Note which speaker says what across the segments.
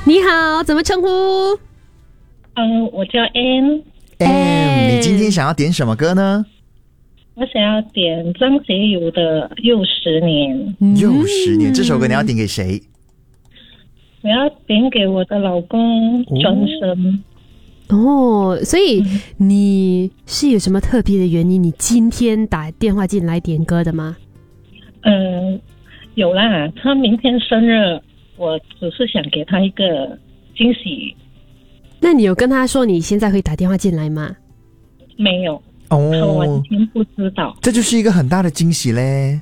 Speaker 1: 你好，怎么称呼？
Speaker 2: 我叫 Ann。
Speaker 3: 你今天想要点什么歌呢？
Speaker 2: 我想要点张学友的《又十年》。
Speaker 3: 又10年，这首歌你要点给谁？
Speaker 2: 我要点给我的老公专生。
Speaker 1: 所以你是有什么特别的原因？你今天打电话进来点歌的吗？
Speaker 2: 有啦，他明天生日，我只是想给他一个惊喜。
Speaker 1: 那你有跟他说你现在会打电话进来吗？
Speaker 2: 没有，他完全不知道。
Speaker 3: 这就是一个很大的惊喜嘞。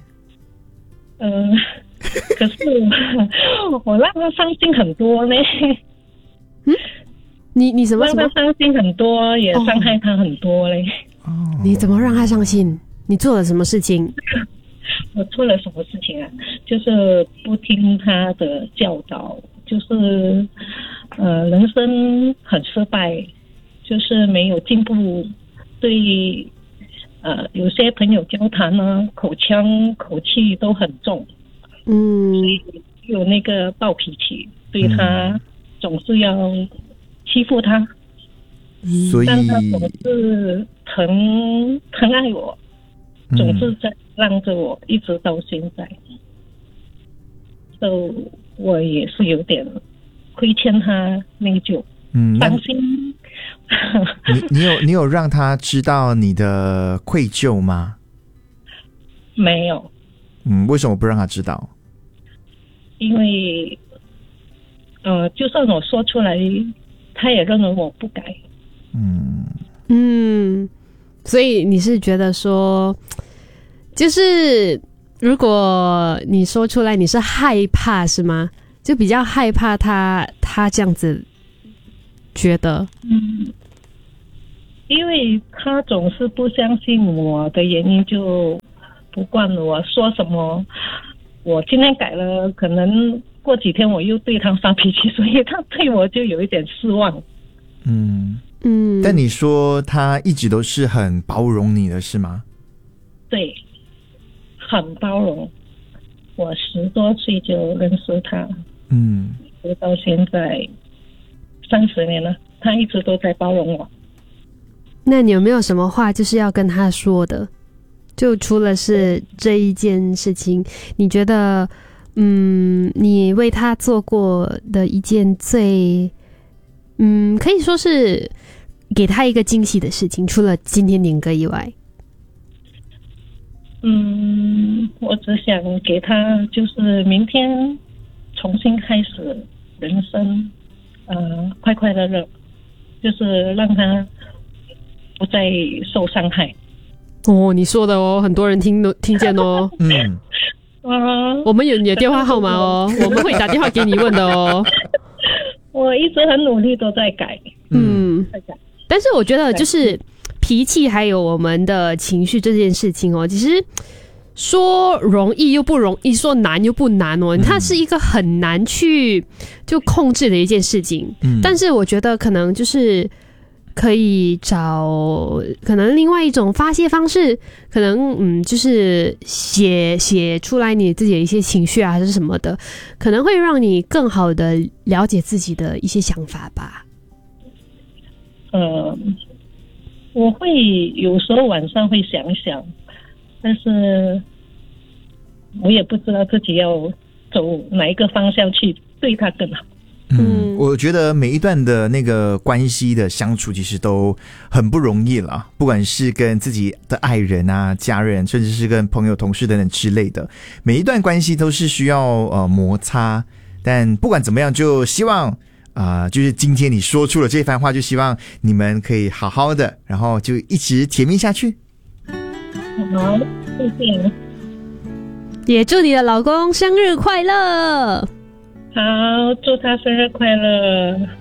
Speaker 2: 可是我让他伤心很多呢。
Speaker 1: 你什么
Speaker 2: 让他伤心很多，也伤害他很多嘞。
Speaker 1: 你怎么让他伤心？你做了什么事情？
Speaker 2: 我做了什么事情啊？就是不听他的教导，就是人生很失败，就是没有进步。对有些朋友交谈呢，口腔口气都很重，所以有那个暴脾气，对他总是要欺负他，
Speaker 3: 所以
Speaker 2: 但他总是疼爱我，总是在让着我，一直到现在。我也是有点亏欠他内疚，伤心。
Speaker 3: 你有让他知道你的愧疚吗？
Speaker 2: 没有。
Speaker 3: 为什么不让他知道？
Speaker 2: 因为就算我说出来，他也认为我不该。
Speaker 1: 所以你是觉得说，就是如果你说出来，你是害怕是吗？就比较害怕他这样子觉得。
Speaker 2: 因为他总是不相信我的原因，就不管我说什么。我今天改了，可能过几天我又对他发脾气，所以他对我就有一点失望。
Speaker 3: 但你说他一直都是很包容你的是吗？
Speaker 2: 对，很包容。我10多岁就认识他，直到现在30年了，他一直都在包容我。
Speaker 1: 那你有没有什么话就是要跟他说的？就除了是这一件事情，你觉得你为他做过的一件最可以说是给他一个惊喜的事情，除了今天点歌以外。
Speaker 2: 我只想给他就是明天重新开始人生，快快乐乐，就是让他不再受伤害。
Speaker 1: 你说的很多人听见哦。我们有你的电话号码哦，我们会打电话给你问的哦。
Speaker 2: 我一直很努力都在改。
Speaker 1: 但是我觉得就是脾气还有我们的情绪这件事情其实说容易又不容易，说难又不难它是一个很难去就控制的一件事情。但是我觉得可能就是可以找可能另外一种发泄方式，可能就是写出来你自己的一些情绪还是什么的，可能会让你更好的了解自己的一些想法吧。
Speaker 2: 我会有时候晚上会想想，但是我也不知道自己要走哪一个方向去对他更好。
Speaker 3: 我觉得每一段的那个关系的相处其实都很不容易了，不管是跟自己的爱人啊、家人，甚至是跟朋友、同事等等之类的，每一段关系都是需要摩擦。但不管怎么样，就希望就是今天你说出了这番话，就希望你们可以好好的，然后就一直甜蜜下去。
Speaker 2: 好，谢谢。
Speaker 1: 也祝你的老公生日快乐。
Speaker 2: 好，祝他生日快乐。